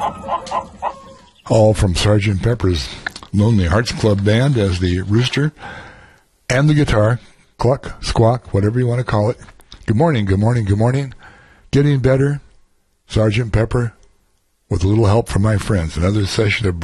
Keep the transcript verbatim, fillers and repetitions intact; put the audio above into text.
All from Sergeant Pepper's Lonely Hearts Club Band as the rooster and the guitar, cluck, squawk, whatever you want to call it. Good morning, good morning, good morning. Getting better, Sergeant Pepper, with a little help from my friends. Another session of